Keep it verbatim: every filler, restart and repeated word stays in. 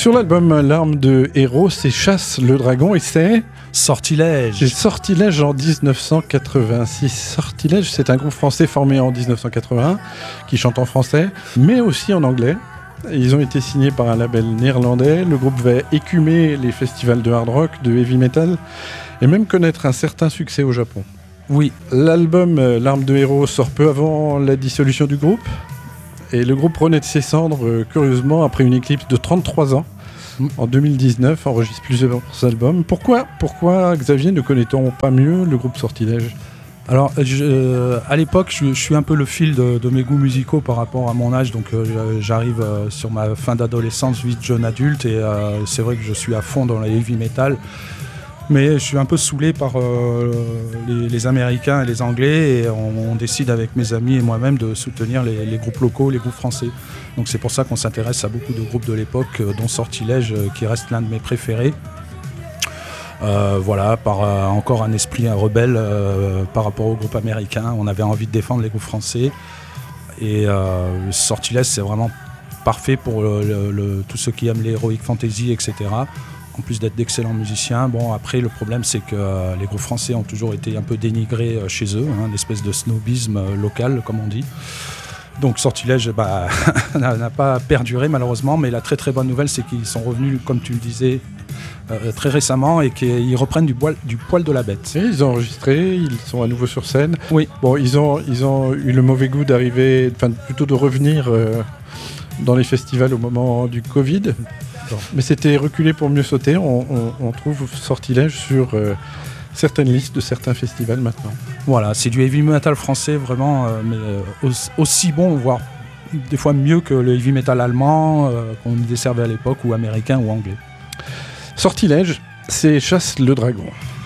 Sur l'album L'arme de héros, c'est Chasse le dragon et c'est Sortilège. C'est Sortilège en dix-neuf cent quatre-vingt-six. Sortilège, c'est un groupe français formé en dix-neuf cent quatre-vingt-un qui chante en français, mais aussi en anglais. Ils ont été signés par un label néerlandais. Le groupe va écumer les festivals de hard rock, de heavy metal et même connaître un certain succès au Japon. Oui. L'album euh, L'arme de héros sort peu avant la dissolution du groupe. Et le groupe renaît de ses cendres, euh, curieusement, après une éclipse de trente-trois ans. Mmh. En deux mille dix-neuf, enregistre plusieurs albums. Pourquoi, pourquoi, Xavier, ne connaît-on pas mieux le groupe Sortilège ? Alors, je, euh, à l'époque, je, je suis un peu le fil de, de mes goûts musicaux par rapport à mon âge. Donc, euh, j'arrive euh, sur ma fin d'adolescence, vie de jeune adulte. Et euh, c'est vrai que je suis à fond dans la heavy metal. Mais je suis un peu saoulé par euh, les, les Américains et les Anglais. Et on, on décide avec mes amis et moi-même de soutenir les, les groupes locaux, les groupes français. Donc, c'est pour ça qu'on s'intéresse à beaucoup de groupes de l'époque, dont Sortilège, qui reste l'un de mes préférés. Euh, voilà, par euh, encore un esprit un rebelle euh, par rapport au groupe américain. On avait envie de défendre les groupes français. Et euh, Sortilège, c'est vraiment parfait pour le, le, le, tous ceux qui aiment l'heroic fantasy, et cetera. En plus d'être d'excellents musiciens. Bon, après, le problème, c'est que euh, les groupes français ont toujours été un peu dénigrés euh, chez eux, hein, une espèce de snobisme euh, local, comme on dit. Donc Sortilège bah, n'a, n'a pas perduré malheureusement, mais la très très bonne nouvelle, c'est qu'ils sont revenus, comme tu le disais, euh, très récemment et qu'ils reprennent du poil, du poil de la bête. Et ils ont enregistré, ils sont à nouveau sur scène. Oui. Bon, ils ont, ils ont eu le mauvais goût d'arriver, enfin plutôt de revenir euh, dans les festivals au moment du Covid. Bon. Mais c'était reculer pour mieux sauter. On, on, on trouve Sortilège sur euh, certaines listes de certains festivals maintenant. Voilà, c'est du heavy metal français vraiment, euh, mais euh, aussi bon, voire des fois mieux que le heavy metal allemand euh, qu'on desservait à l'époque, ou américain ou anglais. Sortilège, c'est Chasse le dragon.